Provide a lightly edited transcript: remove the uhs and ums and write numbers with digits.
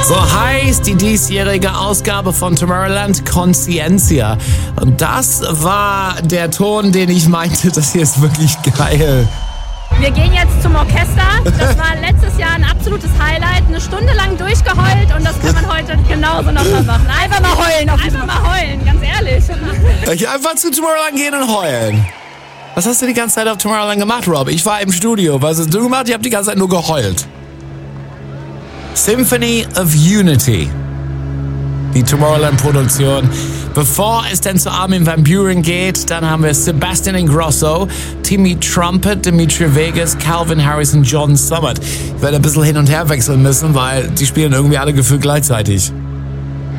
So heißt die diesjährige Ausgabe von Tomorrowland Conscientia. Und das war der Ton, den ich meinte, das hier ist wirklich geil. Wir gehen jetzt zum Orchester. Das war letztes Jahr ein absolutes Highlight. Eine Stunde lang durchgeheult und das kann man heute genauso nochmal machen. Einfach mal heulen. Einfach mal heulen, ganz ehrlich. Einfach zu Tomorrowland gehen und heulen. Was hast du die ganze Zeit auf Tomorrowland gemacht, Rob? Ich war im Studio. Was hast du gemacht? Ich habe die ganze Zeit nur geheult. Symphony of Unity. Die Tomorrowland-Produktion. Bevor es dann zu Armin van Buuren geht, dann haben wir Sebastian Ingrosso, Timmy Trumpet, Dimitri Vegas, Calvin Harris und John Summit. Ich werde ein bisschen hin und her wechseln müssen, weil die spielen irgendwie alle gefühlt gleichzeitig.